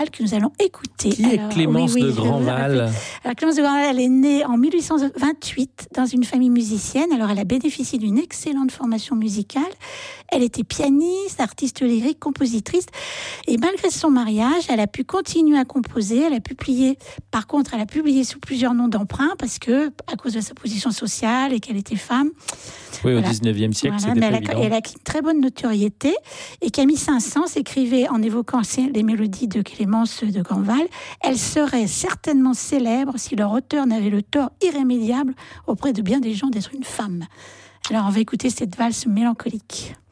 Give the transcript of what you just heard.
que nous allons écouter. Qui est Clémence de Grandval ? Alors, Clémence de Grandval, elle est née en 1828 dans une famille musicienne. Alors, elle a bénéficié d'une excellente formation musicale. Elle était pianiste, artiste lyrique, compositrice. Et malgré son mariage, elle a pu continuer à composer. Elle a publié sous plusieurs noms d'emprunt parce que, à cause de sa position sociale et qu'elle était femme. Oui, au 19e siècle, c'était pas évident. Elle a acquis une très bonne notoriété. Et Camille Saint-Saëns écrivait, en évoquant les mélodies de Clémence de Grandval, elle serait certainement célèbre si leur auteur n'avait le tort irrémédiable auprès de bien des gens d'être une femme. Alors, on va écouter cette valse mélancolique.